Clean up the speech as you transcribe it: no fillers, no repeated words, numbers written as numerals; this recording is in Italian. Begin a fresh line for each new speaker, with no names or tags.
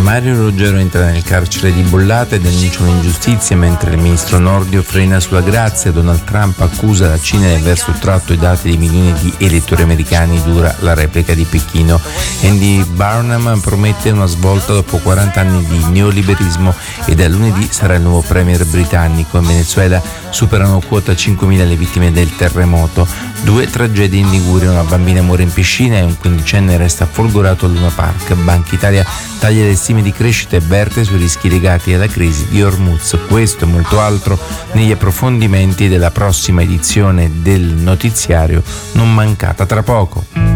Mario Ruggero entra nel carcere di Bollate e denuncia un'ingiustizia mentre il ministro Nordio frena sulla grazia. Donald Trump accusa la Cina di aver sottratto i dati di milioni di elettori americani, dura la replica di Pechino. Andy Burnham promette una svolta dopo 40 anni di neoliberismo e da lunedì sarà il nuovo premier britannico. In Venezuela superano quota 5.000 le vittime del terremoto. 2 tragedie in Liguria, una bambina muore in piscina e un 15enne resta folgorato al Luna Park. Banca Italia taglia le stime di crescita e verte sui rischi legati alla crisi di Hormuz. Questo e molto altro negli approfondimenti della prossima edizione del notiziario, non mancata tra poco.